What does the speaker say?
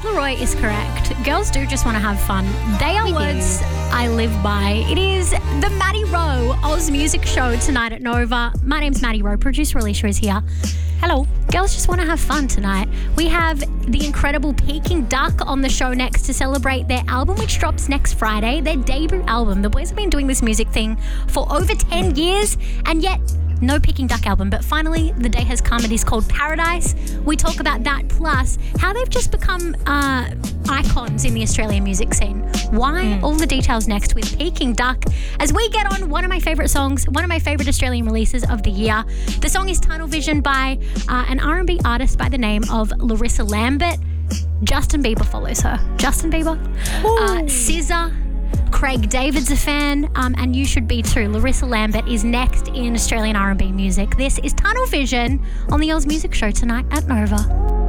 Leroy is correct. Girls do just want to have fun. They are words I live by. It is the Maddie Rowe Oz Music Show tonight at Nova. My name's Maddie Rowe. Producer Alicia is here. Hello. Girls just want to have fun tonight. We have the incredible Peking Duck on the show next to celebrate their album, which drops next Friday, their debut album. The boys have been doing this music thing for over 10 years, and yet no Peking Duck album, but finally the day has come. It is called Paradise. We talk about that, plus how they've just become icons in the Australian music scene. Why? All the details next with Peking Duck as we get on one of my favourite songs, one of my favourite Australian releases of the year. The song is Tunnel Vision by an R&B artist by the name of Larissa Lambert. Justin Bieber follows her. Justin Bieber. SZA. Craig David's a fan, and you should be too. Larissa Lambert is next in Australian R&B music. This is Tunnel Vision on the Oz Music Show tonight at Nova.